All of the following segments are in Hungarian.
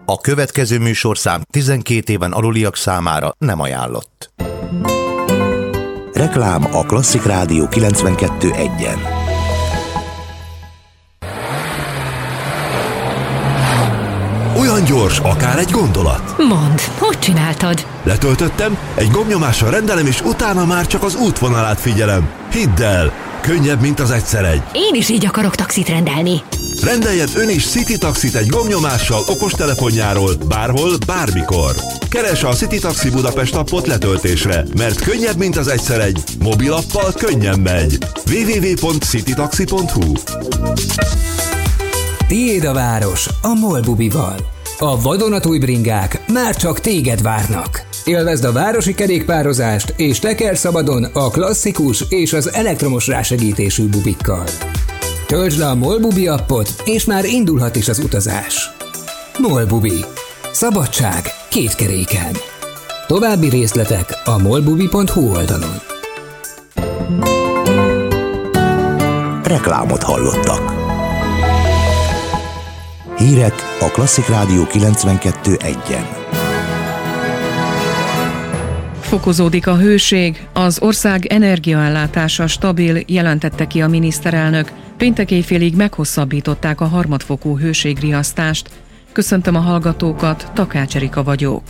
A következő műsorszám 12 éven aluliak számára nem ajánlott. Reklám a Klasszik Rádió 92.1-en. Olyan gyors, akár egy gondolat. Mondd, hogy csináltad? Letöltöttem, egy gombnyomással rendelem, és utána már csak az útvonalát figyelem. Hidd el, könnyebb, mint az egyszer egy. Én is így akarok taxit rendelni. Rendeljen ön is City Taxit egy gombnyomással okostelefonjáról, bárhol, bármikor. Keresse a City Taxi Budapest appot letöltésre, mert könnyebb, mint az egyszer egy. Mobilappal könnyen megy. www.citytaxi.hu. Tiéd a város a MOL bubival. A vadonatúj bringák már csak téged várnak. Élvezd a városi kerékpározást és teker szabadon a klasszikus és az elektromos rásegítésű bubikkal. Töltsd le a MOL bubi appot, és már indulhat is az utazás. MOL bubi. Szabadság két keréken. További részletek a molbubi.hu oldalon. Reklámot hallottak. Hírek a Klasszik Rádió 92.1-en. Fokozódik a hőség, az ország energiaellátása stabil, jelentette ki a miniszterelnök. Péntek éjfélig meghosszabbították a harmadfokú hőségriasztást. Köszöntöm a hallgatókat, Takács Erika vagyok.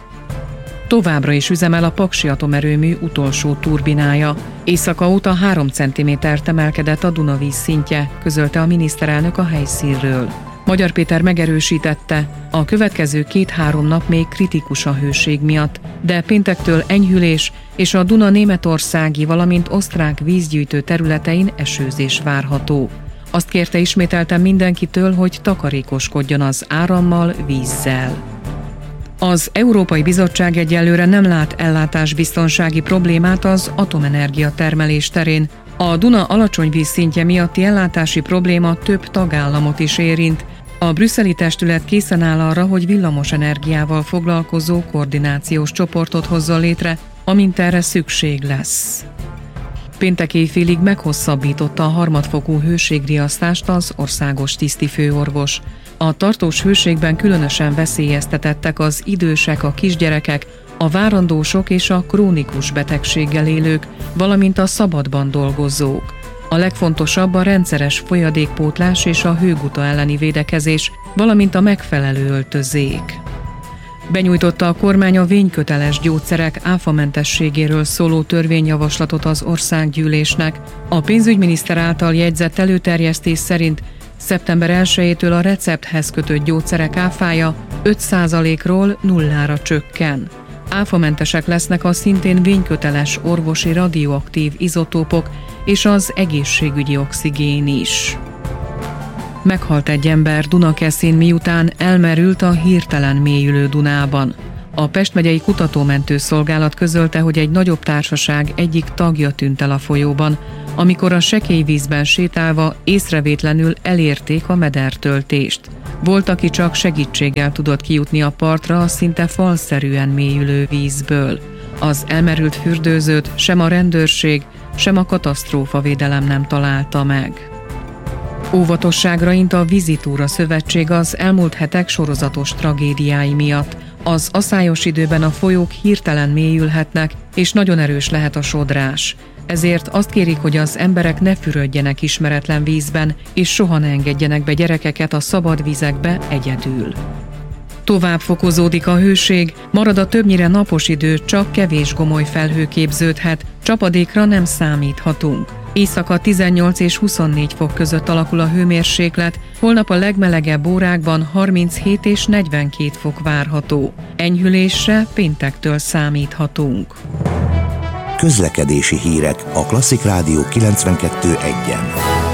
Továbbra is üzemel a Paksi atomerőmű utolsó turbinája. Éjszaka óta 3 cm-t emelkedett a Duna víz szintje, közölte a miniszterelnök a helyszínről. Magyar Péter megerősítette, a következő 2-3 nap még kritikus a hőség miatt, de péntektől enyhülés és a Duna németországi, valamint osztrák vízgyűjtő területein esőzés várható. Azt kérte ismételten mindenkitől, hogy takarékoskodjon az árammal, vízzel. Az Európai Bizottság egyelőre nem lát ellátásbiztonsági problémát az atomenergia termelés terén. A Duna alacsony vízszintje miatti ellátási probléma több tagállamot is érint. A brüsszeli testület készen áll arra, hogy villamos energiával foglalkozó koordinációs csoportot hozzon létre, amint erre szükség lesz. Péntek éjfélig meghosszabbította a harmadfokú hőségriasztást az országos tisztifőorvos. A tartós hőségben különösen veszélyeztetettek az idősek, a kisgyerekek, a várandósok és a krónikus betegséggel élők, valamint a szabadban dolgozók. A legfontosabb a rendszeres folyadékpótlás és a hőguta elleni védekezés, valamint a megfelelő öltözék. Benyújtotta a kormány a vényköteles gyógyszerek áfamentességéről szóló törvényjavaslatot az országgyűlésnek. A pénzügyminiszter által jegyzett előterjesztés szerint szeptember 1-től a recepthez kötött gyógyszerek áfája 5%-ról 0-ra csökken. Áfamentesek lesznek a szintén vényköteles orvosi radioaktív izotópok és az egészségügyi oxigén is. Meghalt egy ember Dunakeszin, miután elmerült a hirtelen mélyülő Dunában. A Pest megyei kutatómentő szolgálat közölte, hogy egy nagyobb társaság egyik tagja tűnt el a folyóban, amikor a sekély vízben sétálva észrevétlenül elérték a medertöltést. Volt, aki csak segítséggel tudott kijutni a partra a szinte falszerűen mélyülő vízből. Az elmerült fürdőzőt sem a rendőrség, sem a katasztrófavédelem nem találta meg. Óvatosságra int a Vízitúra Szövetség az elmúlt hetek sorozatos tragédiái miatt. Az aszályos időben a folyók hirtelen mélyülhetnek, és nagyon erős lehet a sodrás. Ezért azt kérik, hogy az emberek ne fürödjenek ismeretlen vízben, és soha ne engedjenek be gyerekeket a szabad vizekbe egyedül. Tovább fokozódik a hőség, marad a többnyire napos idő, csak kevés gomoly felhő képződhet, csapadékra nem számíthatunk. Éjszaka 18 és 24 fok között alakul a hőmérséklet, holnap a legmelegebb órákban 37 és 42 fok várható. Enyhülésre péntektől számíthatunk. Közlekedési hírek a Klasszik Rádió 92.1-en.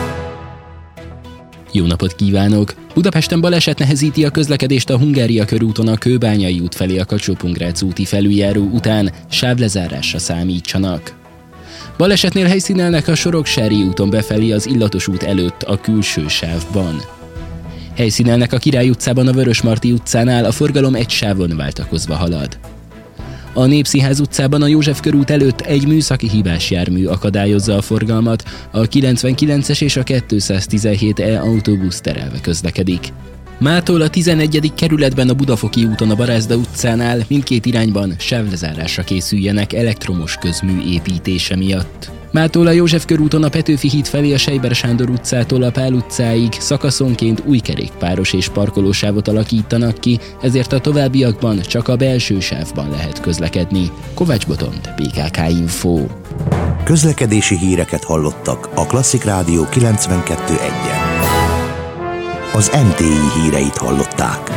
Jó napot kívánok! Budapesten baleset nehezíti a közlekedést a Hungária körúton a Kőbányai út felé a Kacsó-Pungrác úti felüljáró után, sávlezárásra számítsanak. Balesetnél helyszínelnek a Soroksári úton befelé az Illatos út előtt a külső sávban. Helyszínelnek a Király utcában a Vörösmarty utcánál, a forgalom egy sávon váltakozva halad. A Népszínház utcában a József körút előtt egy műszaki hibás jármű akadályozza a forgalmat, a 99-es és a 217E autóbusz terelve közlekedik. Mától a 11. kerületben a Budafoki úton a Barázda utcánál mindkét irányban sávlezárásra készüljenek elektromos közmű építése miatt. Mától a József körúton a Petőfi híd felé a Seiber Sándor utcától a Pál utcáig szakaszonként új kerékpáros és parkolósávot alakítanak ki, ezért a továbbiakban csak a belső sávban lehet közlekedni. Kovács Botond, BKK Info. Közlekedési híreket hallottak a Klasszik Rádió 92.1-en. Az MTI híreit hallották.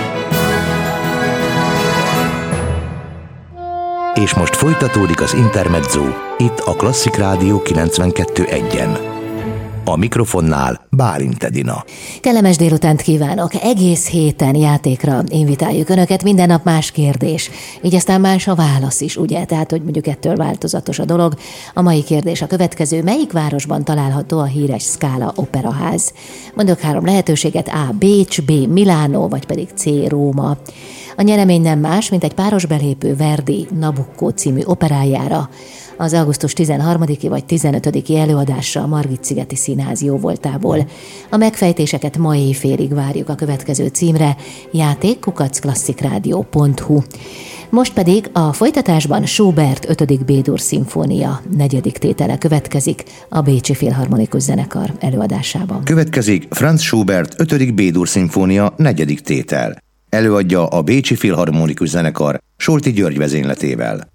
És most folytatódik az Intermezzo, itt a Klasszik Rádió 92.1-en. A mikrofonnál Bálint Edina. Kellemes délutánt kívánok! Egész héten játékra invitáljuk Önöket, minden nap más kérdés. Így aztán más a válasz is, ugye? Tehát, hogy mondjuk ettől változatos a dolog. A mai kérdés a következő: melyik városban található a híres Scala Operaház? Mondok 3 lehetőséget: A. Bécs, B. Milánó, vagy pedig C. Róma. A nyeremény nem más, mint egy páros belépő Verdi Nabucco című operájára, az augusztus 13-i vagy 15-i előadásra a Margit-szigeti Színház jóvoltából. A megfejtéseket ma éjfélig várjuk a következő címre: játék@klasszikrádió.hu. Most pedig a folytatásban Schubert 5. B-dur szimfónia 4. tétele következik a Bécsi Filharmonikus Zenekar előadásában. Következik Franz Schubert 5. B-dur szimfónia 4. tétel. Előadja a Bécsi Filharmonikus Zenekar Solti György vezényletével.